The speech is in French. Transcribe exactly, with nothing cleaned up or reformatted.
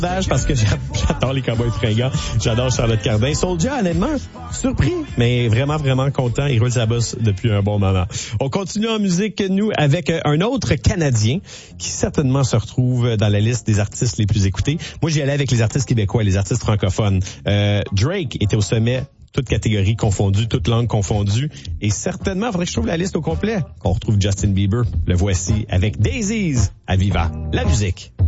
Parce que j'adore les Cowboys fringants, j'adore Charlotte Cardin. Soulja, honnêtement, surpris, mais vraiment, vraiment content. Il roule sa bosse depuis un bon moment. On continue en musique, nous, avec un autre Canadien qui certainement se retrouve dans la liste des artistes les plus écoutés. Moi, j'y allais avec les artistes québécois, les artistes francophones. Euh, Drake était au sommet, toutes catégories confondues, toutes langues confondues. Et certainement, il faudrait que je trouve la liste au complet. On retrouve Justin Bieber. Le voici avec Daisies à Viva. La musique.